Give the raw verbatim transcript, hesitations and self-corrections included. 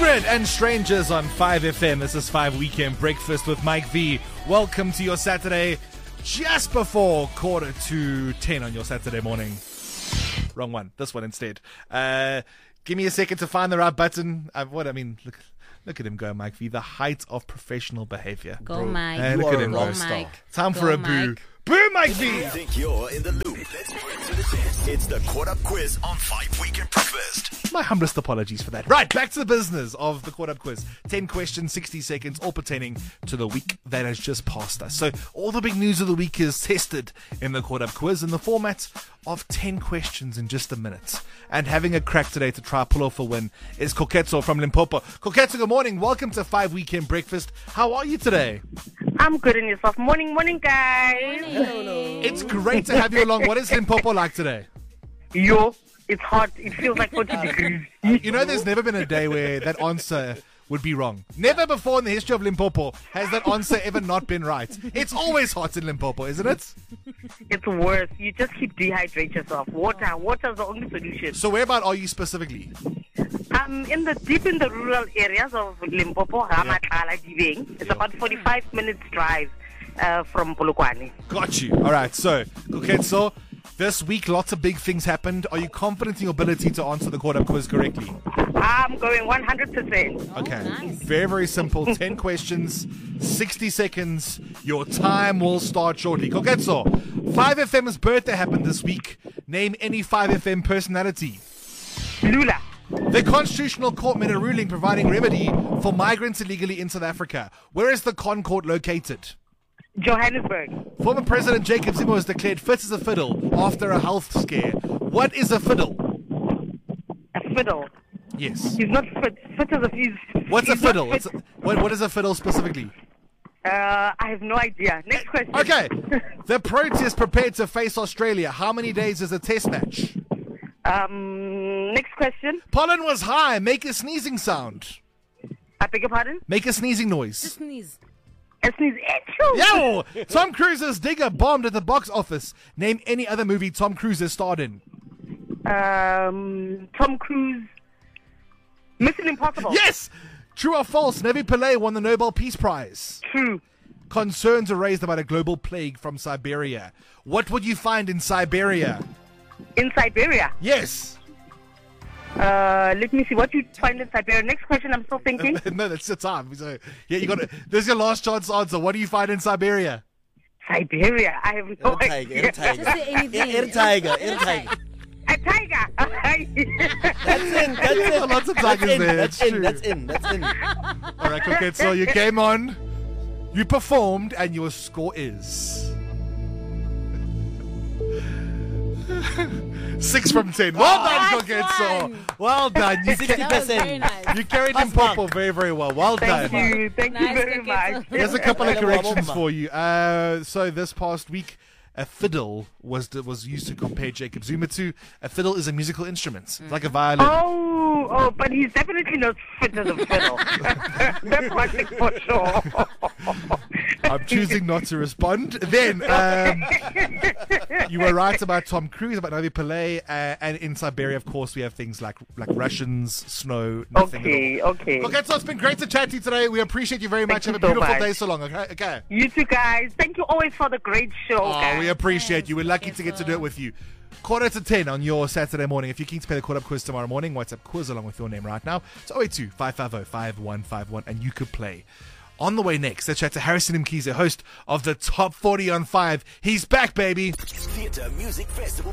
Kindred and Strangers on five F M. This is five Weekend Breakfast with Mike V. Welcome to your Saturday, just before quarter to ten on your Saturday morning. Wrong one. This one instead. Uh, give me a second to find the right button. Uh, what I mean, look, look at him go, Mike V. The height of professional behavior. Go, Mike. Uh, you look are at him go, go. Mike. Time go, for a Mike. boo. Boo, Mike V. You think you're in the loop? Let's bring to the test. It's the Caught Up Quiz on five Weekend Breakfast. My humblest apologies for that. Right, back to the business of the Caught Up Quiz. ten questions, sixty seconds, all pertaining to the week that has just passed us. So all the big news of the week is tested in the Caught Up Quiz in the format of ten questions in just a minute. And having a crack today to try pull off a win is Koketso from Limpopo. Koketso, good morning. Welcome to five Weekend Breakfast. How are you today? I'm good in yourself. Morning, morning, guys. It's great to have you along. What is Limpopo like today? Yo, it's hot. It feels like forty degrees. You know, there's never been a day where that answer would be wrong. Never before in the history of Limpopo has that answer ever not been right. It's always hot in Limpopo, isn't it? It's worse. You just keep dehydrate yourself. Water. Water is the only solution. So where about are you specifically? I'm in the deep in the rural areas of Limpopo, Ramatala, Dibeng. It's Yeah. about forty-five minutes drive uh, from Polokwane. Got you. All right. So, Koketso, this week lots of big things happened. Are you confident in your ability to answer the Caught Up Quiz correctly? I'm going one hundred percent. Okay. nice. Very, very simple. ten questions, sixty seconds. Your time will start shortly. Koketso, five F M's birthday happened this week. Name any five F M personality. Lula. The Constitutional Court made a ruling providing remedy for migrants illegally in South Africa. Where is the Con Court located? Johannesburg. Former President Jacob Zuma was declared fit as a fiddle after a health scare. What is a fiddle? A fiddle. Yes. He's not fit. Fit as a he's. What's a he's not fiddle? fit. What's a, what, what is a fiddle specifically? Uh, I have no idea. Next question. Okay. The Proteas prepared to face Australia. How many days is a test match? Um, next question. Pollen was high. Make a sneezing sound. I beg your pardon? Make a sneezing noise. Sneeze. A sneeze. Achoo! Yo! Tom Cruise's Digger bombed at the box office. Name any other movie Tom Cruise has starred in. Um, Tom Cruise. Mission Impossible. Yes! True or false, Nevi Pillay won the Nobel Peace Prize. True. Concerns are raised about a global plague from Siberia. What would you find in Siberia? In Siberia. Yes. Uh, let me see what you find in Siberia. Next question. I'm still thinking. No, that's the time. So, yeah, you got it. This is your last chance to answer. What do you find in Siberia? Siberia. I have no Tiger, idea. in tiger. Just say anything. In tiger, in tiger. A tiger. That's in, that's in. Lots of That's tigers in, there. that's It's in, true. that's in, that's in. All right, okay. So you came on, you performed, and your score is six from ten. Well done, Nice Koketso. one. Well done. You, sixty That was very percent. nice. you carried Pass Limpopo mark. very, very well. Well Thank done. you. Thank you Nice, very Koketso. much. There's a couple of Hello, corrections Mama. for you. Uh, so this past week, a fiddle was was used to compare Jacob Zuma to. A fiddle is a musical instrument, it's like a violin. Oh, oh, but he's definitely not fit as a fiddle. That's one thing for sure. I'm choosing not to respond. Then um, you were right about Tom Cruise, about Navi Pillay, uh, and in Siberia, of course, we have things like like Russians, snow, nothing Okay, at all. okay. Okay, so it's been great to chat to you today. We appreciate you very much. Thank Have a you so beautiful much. day so long. Okay, okay. You two guys, thank you always for the great show, Oh, guys. we appreciate you. We're lucky Yes, to get to sir. do it with you. Quarter to ten on your Saturday morning. If you're keen to play the Caught Up Quiz tomorrow morning, WhatsApp quiz along with your name right now. It's oh eight two, five five oh, five one five one, and you could play. On the way next, let's chat to Harrison Mkhize, host of the Top forty on five. He's back, baby. Theatre Music Festival.